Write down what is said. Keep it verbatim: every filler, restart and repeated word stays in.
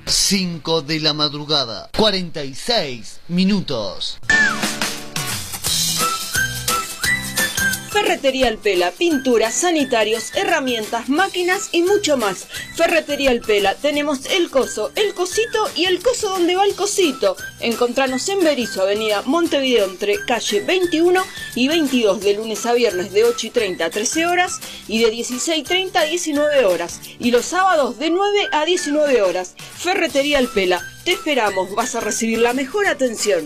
cinco de la madrugada, cuarenta y seis minutos. Ferretería El Pela, pinturas, sanitarios, herramientas, máquinas y mucho más. Ferretería El Pela, tenemos el coso, el cosito y el coso donde va el cosito. Encontranos en Berisso, avenida Montevideo, entre calle veintiuno y veintidós, de lunes a viernes de ocho y treinta a trece horas y de dieciséis y treinta a diecinueve horas. Y los sábados de nueve a diecinueve horas. Ferretería El Pela, te esperamos, vas a recibir la mejor atención.